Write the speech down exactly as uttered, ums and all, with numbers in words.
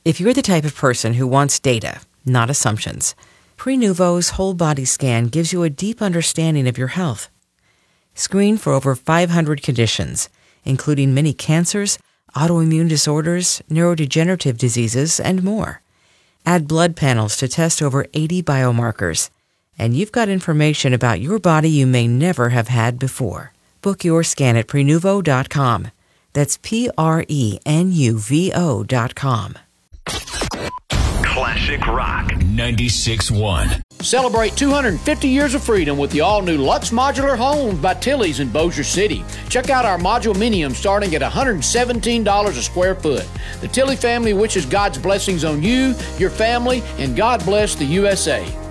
If you're the type of person who wants data, not assumptions, Prenuvo's whole body scan gives you a deep understanding of your health. Screen for over five hundred conditions, including many cancers, autoimmune disorders, neurodegenerative diseases, and more. Add blood panels to test over eighty biomarkers, and you've got information about your body you may never have had before. Book your scan at Prenuvo dot com. That's P R E N U V O dot com. Classic Rock ninety-six point one. Celebrate two hundred fifty years of freedom with the all-new Lux Modular Homes by Tilly's in Bossier City. Check out our Modulminium starting at one hundred seventeen dollars a square foot. The Tilly family wishes God's blessings on you, your family, and God bless the U S A.